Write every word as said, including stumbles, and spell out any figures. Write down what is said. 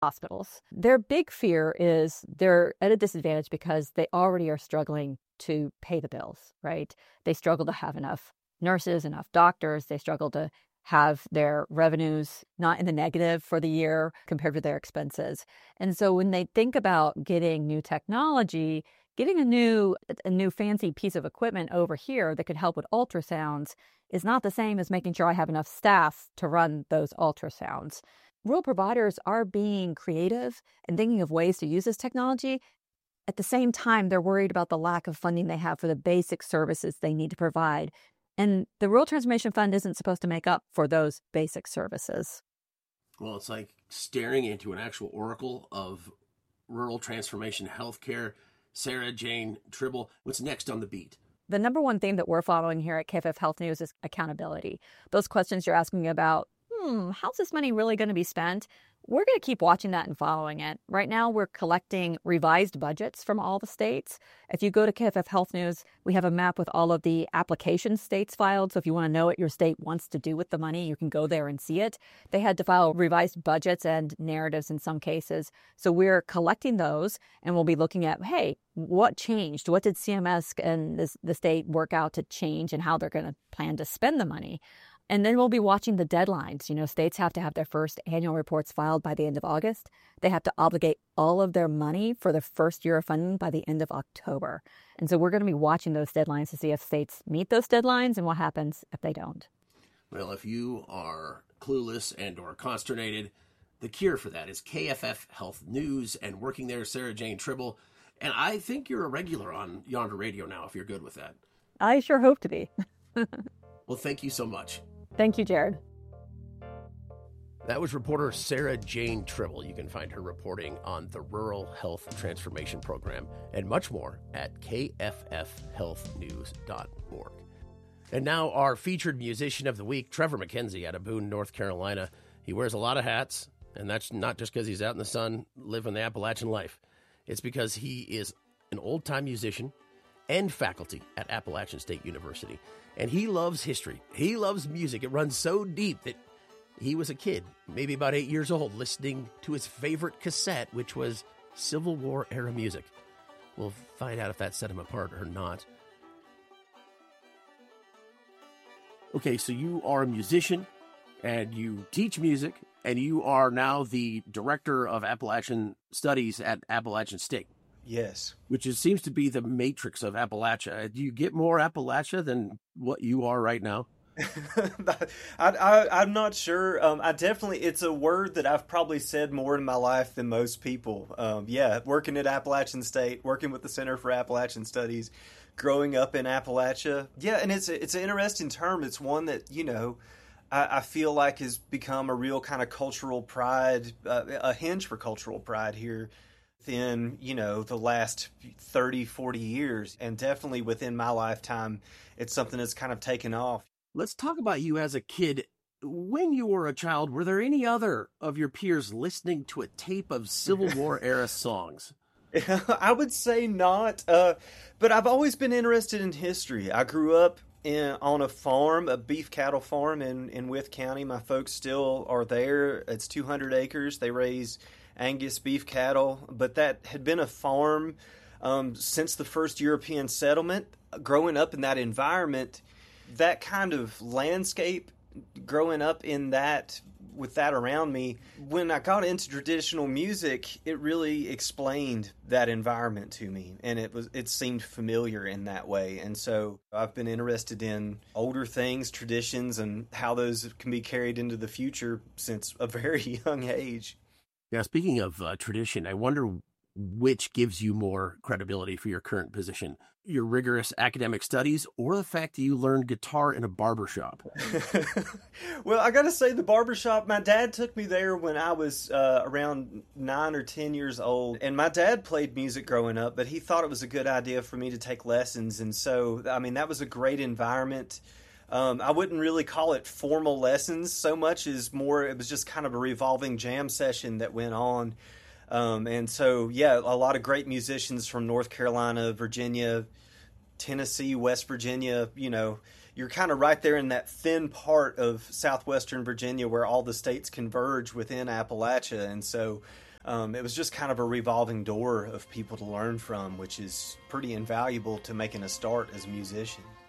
hospitals. Their big fear is they're at a disadvantage because they already are struggling to pay the bills, right? They struggle to have enough nurses, enough doctors. They struggle to have their revenues not in the negative for the year compared to their expenses. And so when they think about getting new technology, getting a new a new fancy piece of equipment over here that could help with ultrasounds is not the same as making sure I have enough staff to run those ultrasounds. Rural providers are being creative and thinking of ways to use this technology. At the same time, they're worried about the lack of funding they have for the basic services they need to provide. And the Rural Transformation Fund isn't supposed to make up for those basic services. Well, it's like staring into an actual oracle of rural transformation healthcare. Sarah Jane Tribble, what's next on the beat? The number one theme that we're following here at K F F Health News is accountability. Those questions you're asking about, hmm, how's this money really going to be spent? We're going to keep watching that and following it. Right now, we're collecting revised budgets from all the states. If you go to K F F Health News, we have a map with all of the application states filed. So if you want to know what your state wants to do with the money, you can go there and see it. They had to file revised budgets and narratives in some cases. So we're collecting those, and we'll be looking at, hey, what changed? What did C M S and this, the state work out to change, and how they're going to plan to spend the money? And then we'll be watching the deadlines. You know, states have to have their first annual reports filed by the end of August. They have to obligate all of their money for the first year of funding by the end of October. And so we're going to be watching those deadlines to see if states meet those deadlines and what happens if they don't. Well, if you are clueless and or consternated, the cure for that is K F F Health News, and working there, Sarah Jane Tribble. And I think you're a regular on Yonder Radio now, if you're good with that. I sure hope to be. Well, thank you so much. Thank you, Jared. That was reporter Sarah Jane Tribble. You can find her reporting on the Rural Health Transformation Program and much more at K F F health news dot org. And now our featured musician of the week, Trevor McKenzie out of Boone, North Carolina. He wears a lot of hats, and that's not just because he's out in the sun living the Appalachian life. It's because he is an old-time musician and faculty at Appalachian State University. And he loves history. He loves music. It runs so deep that he was a kid, maybe about eight years old, listening to his favorite cassette, which was Civil War era music. We'll find out if that set him apart or not. Okay, so you are a musician, and you teach music, and you are now the director of Appalachian Studies at Appalachian State. Yes. Which is, seems to be the matrix of Appalachia. Do you get more Appalachia than what you are right now? I, I, I'm not sure. Um, I definitely, it's a word that I've probably said more in my life than most people. Um, yeah, working at Appalachian State, working with the Center for Appalachian Studies, growing up in Appalachia. Yeah, and it's it's an interesting term. It's one that, you know, I, I feel like has become a real kind of cultural pride, uh, a hinge for cultural pride here within, you know, the last thirty, forty years. And definitely within my lifetime, it's something that's kind of taken off. Let's talk about you as a kid. When you were a child, were there any other of your peers listening to a tape of Civil War era songs? I would say not, uh, but I've always been interested in history. I grew up in, on a farm, a beef cattle farm in, in Wythe County. My folks still are there. It's two hundred acres. They raise Angus beef cattle, but that had been a farm um, since the first European settlement. Growing up in that environment, that kind of landscape, growing up in that, with that around me, when I got into traditional music, it really explained that environment to me, and it was it seemed familiar in that way. And so I've been interested in older things, traditions, and how those can be carried into the future since a very young age. Now, speaking of uh, tradition, I wonder which gives you more credibility for your current position, your rigorous academic studies or the fact that you learned guitar in a barbershop? Well, I got to say the barbershop, my dad took me there when I was uh, around nine or ten years old. And my dad played music growing up, but he thought it was a good idea for me to take lessons. And so, I mean, that was a great environment. Um, I wouldn't really call it formal lessons so much as more, it was just kind of a revolving jam session that went on. Um, and so, yeah, a lot of great musicians from North Carolina, Virginia, Tennessee, West Virginia. You know, you're kind of right there in that thin part of southwestern Virginia where all the states converge within Appalachia. And so um, it was just kind of a revolving door of people to learn from, which is pretty invaluable to making a start as a musician.